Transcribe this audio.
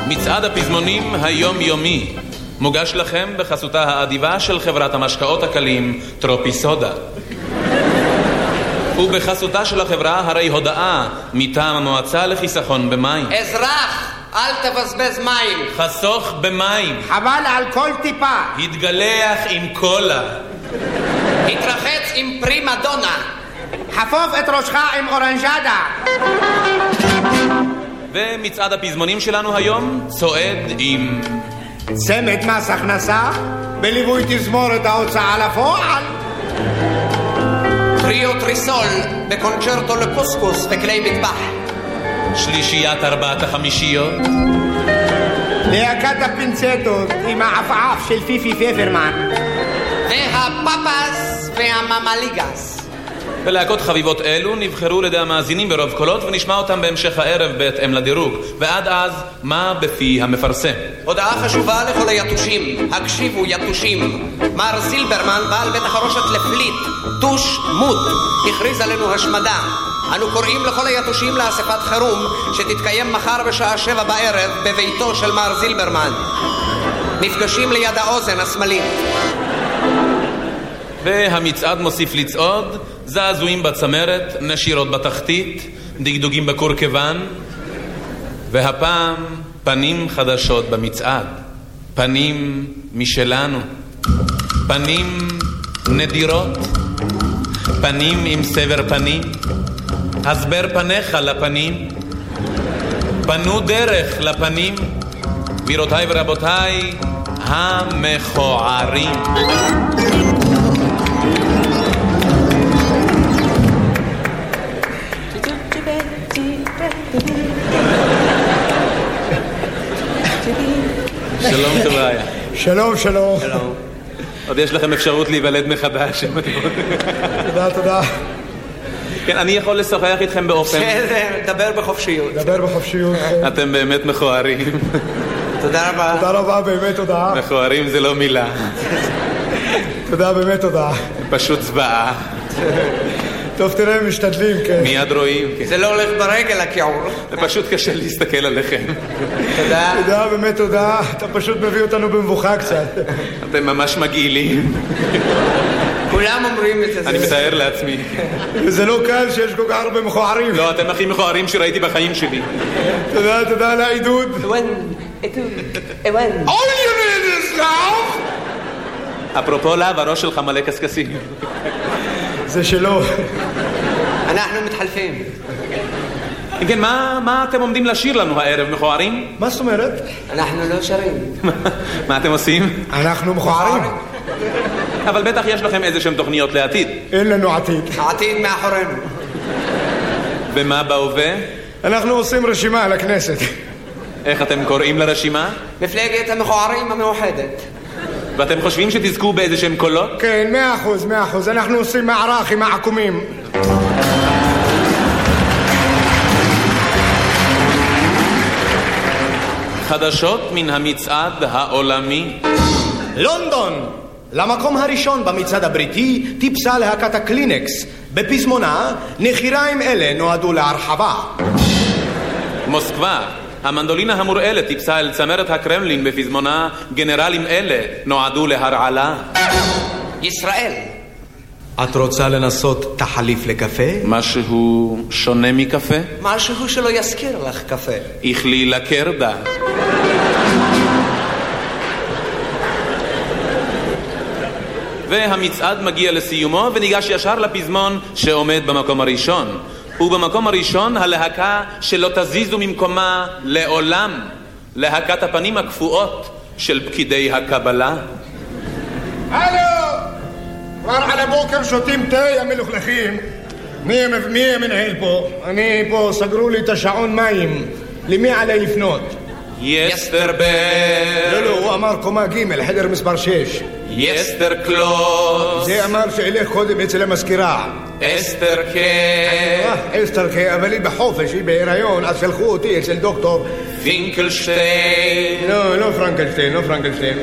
מצעד הפזמונים היומיומי מוגש לכם בחסותה האדיבה של חברת המשקאות הקלים טרופיסודה. ובחסותה של החברה הרי הודעה מטעם המועצה לחיסכון במים. אזרח, אל תבזבז מים. חסוך במים. חבל על כל טיפה. התגלח עם קולה. התרחץ עם פרימה דונה. חפוף את ראשך עם אורנג'דה. ומצעד הפזמונים שלנו היום צועד עם צמד מס הכנסה בליווי תזמורת ההוצאה לפועל. טריו טריסול בקונצ'רטו לקוסקוס וכלי מטבח. שלישיית ארבעת החמישיות. להקת הפינצטות עם העפעף של פיפי פפרמן. והפאפס והממליגס. ולהקות חביבות אלו נבחרו לידי המאזינים ברוב קולות ונשמע אותם בהמשך הערב בהתאם לדירוג. ועד אז, מה בפי המפרסם? הודעה חשובה לכל היתושים. הקשיבו יתושים. מר זילברמן, בעל בית החרושת לפליט, טוש מוט, הכריז עלינו השמדה. אנו קוראים לכל היתושים לאספת חירום שתתקיים מחר בשעה 7 בערב בביתו של מר זילברמן. נפגשים ליד האוזן השמאלית. והמצעד מוסיף לצעוד, זעזועים בצמרת, נשירות בתחתית, דגדוגים בקורקבן, והפעם פנים חדשות במצעד. פנים משלנו, פנים נדירות, פנים עם סבר פנים, הסבר פניך לפנים, פנו דרך לפנים, גבירותיי ורבותיי, המכוערים. שלום טוביה. שלום, שלום. עוד יש לכם אפשרות להיוולד מחדש. תודה. כן, אני יכול לשוחח איתכם באופן... דבר בחופשיות. דבר בחופשיות. אתם באמת מכוערים. תודה רבה. תודה רבה, באמת תודה. מכוערים זה לא מילה. תודה, באמת תודה. פשוט צבעה. טוב, תראה, משתדלים, כן. מיד רואים. זה לא הולך ברגל, הכיעור. זה פשוט קשה להסתכל עליכם. תודה. תודה, באמת תודה. אתה פשוט מביא אותנו במבוכה קצת. אתם ממש מגעילים. כולם אומרים את זה. אני מתאר לעצמי. וזה לא קל שיש כל כך הרבה מכוערים. לא, אתם הכי מכוערים שראיתי בחיים שלי. תודה על העידוד. All you need is love. אפרופו להב, הראש שלך מלא קסקסים. זה שלא. אנחנו מתחלפים. כן, מה אתם עומדים לשיר לנו הערב, מכוערים? מה זאת אומרת? אנחנו לא שרים. מה אתם עושים? אנחנו מכוערים. אבל בטח יש לכם איזשהם תוכניות לעתיד. אין לנו עתיד. העתיד מאחורינו. ומה בהווה? אנחנו עושים רשימה לכנסת. איך אתם קוראים לרשימה? מפלגת המכוערים המאוחדת. ואתם חושבים שתזכו באיזשהם קולות? כן, 100%. אנחנו עושים מערך עם העקומים. חדשות מן המצעד העולמי. לונדון, למקום הראשון במצעד הבריטי טיפסה להקת הקלינקס. בפזמונה, נחיריים אלה נועדו להרחבה. מוסקבה, המנדולינה המורעלת טיפסה אל צמרת הקרמלין בפזמונה, גנרלים אלה נועדו להרעלה. ישראל, את רוצה לנסות תחליף לקפה? משהו שונה מקפה? משהו שלא יזכיר לך קפה. איכלי לקרדה. והמצעד מגיע לסיומו וניגש ישר לפזמון שעומד במקום הראשון. ובמקום הראשון הלהקה שלא תזיזו ממקומה לעולם, להקת הפנים הקפואות של פקידי הקבלה. הלו! כבר על הבוקר שותים תה, המלוכלכים. מי המנהל פה? אני פה, סגרו לי את השעון מים. למי עלי לפנות? יסטרבר. לא, הוא אמר קומה ג', חדר מספר 6. יסטר קלוס. זה אמר שילך קודם אצל המזכירה. אסתר קה. אסתר קה, אבל היא בחופש, היא בהיריון, אז שלחו אותי אצל דוקטור פינקלשטיין. לא פרנקלשטיין.